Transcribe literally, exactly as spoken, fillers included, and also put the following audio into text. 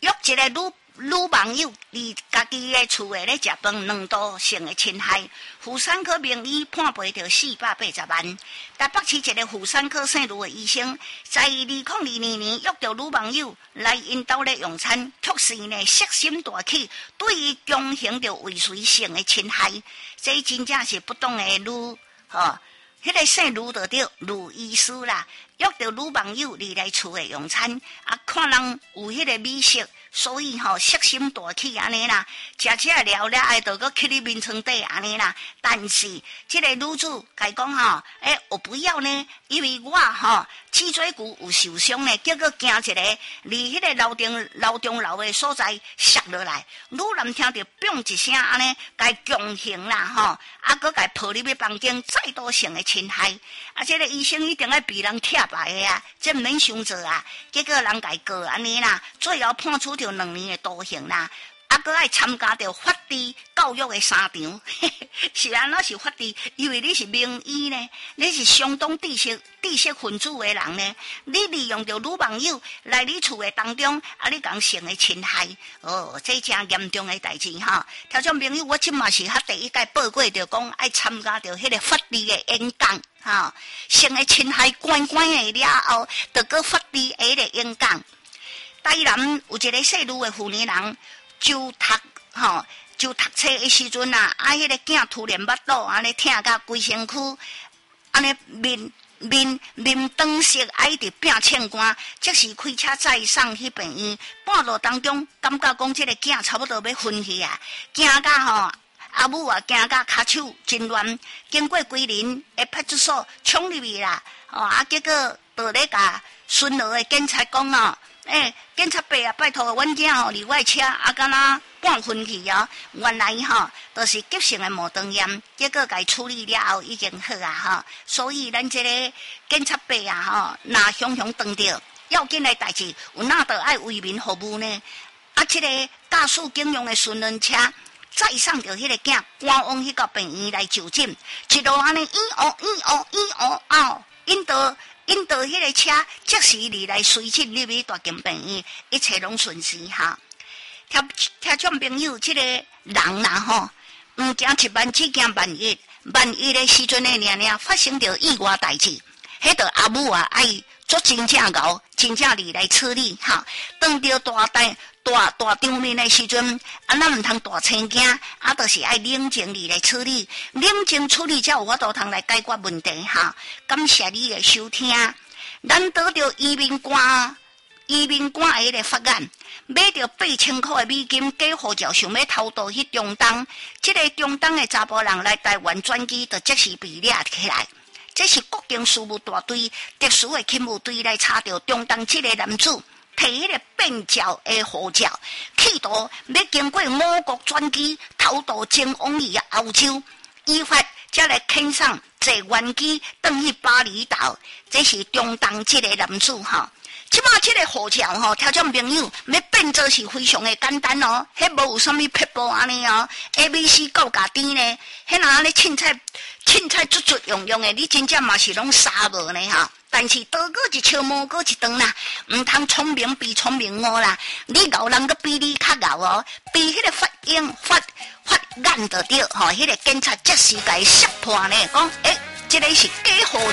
约一个女女网友离家己的厝诶咧食饭，两度性的侵害，妇产科名医判赔着四百八十万。台北市一个妇产科姓卢的医生，在二零二二年约着女网友来因兜咧用餐，却是呢色心大起，对伊强行着未遂性的侵害，这真正是不当的女吼。迄、那个姓卢就对卢医师啦，约着女网友离来厝诶用餐，啊，看人有迄个美色，所以吼、哦、色心大起安尼啦，食食了了，爱着搁去你面床底安尼啦。但是即个女主甲伊讲吼，诶、欸，我不要呢，因为我吼脊椎骨有受伤呢，结果惊一个离迄个楼顶楼中楼诶所在摔落来，女人听着砰一声安尼，甲伊强行啦吼，啊，搁甲伊抱入去房间，再度性诶侵害。啊，即、這个医生一定要被人拆白的啊，这毋免想做啊。结果人家告安尼啦，最后判处着两年的徒刑啦。啊，搁爱参加着法治教育的三场，是安怎是法治？因为你是名医呢，你是相当知识知识分子的人呢，你利用着女网友来你厝的当中，啊，你讲性的侵害，哦，这真严重的代志哈。听众朋友，我即嘛是较第一届报过着讲爱参加着迄个法律的演讲。哈、哦，性的侵害关关的了后，就搁法律的迄个演讲。台南有一个细女的妇女人，就读吼、哦，就读册的时阵啊，啊，迄、那个囝突然腹肚安尼疼甲规身躯，安尼面面面黄色，爱伫拼凊汗，即时开车载送去病院，半路当中感觉讲即个囝差不多要昏去啊，惊甲吼。阿母啊，惊甲骹手真乱，经过桂林的派出所冲入去啦，哦啊，结果倒咧甲巡逻的警察讲哦，诶、欸，警察伯啊，拜托阮囝吼离我车啊，敢若半昏去哦，原来吼、哦、都、就是急性的毛肠炎，结果甲伊处理了后已经好啊哈，所以咱这个警察伯啊吼，若雄雄当着要紧的代志，有哪得爱为民服务呢？啊，这个驾驶警用的巡逻车。再送着迄个囝，赶往迄个病院来就诊，一路安尼咿哦咿哦咿哦哦，引导引导迄个车即时离来随诊入去大间病院，一切拢顺时哈。听听众朋友，即、这个人啦吼，毋惊一万，只惊万一，万一的时阵呢，娘娘发生着意外代志，迄个阿母啊爱做真正熬，真正离来处理哈。当着大代。大大场面的时阵，啊，咱毋通大青惊，啊，就是爱冷静里来处理，冷静处理才有法度通来解决问题哈。感谢你的收听，咱得到移民官移民官的迄个法案，买着八千块的美金，假护照想要偷渡去中东，即、這個中东的查甫人来台湾转机，就即时被抓起来。这是国境事务大队特殊的勤务队来查到中东即个男子。摕迄个变照的护照，企图要经过我国转机偷渡前往去欧洲，依法才来遣送坐原机转去巴厘岛。这是中东这个男子哈。即马这个护照吼，听众朋友要变做是非常的简单哦，迄无有啥物撇步安尼哦 ，A B C 够加甜呢，迄那安尼凊彩凊彩足足用用的，你真正嘛是拢傻无呢哈。但是多过一笑，无过一顿啦，唔通聪明比聪明哦啦，你熬人个比你较熬哦，比迄个法院法法案就对吼，迄、那个警察即时甲伊识破呢，讲诶，这个是假护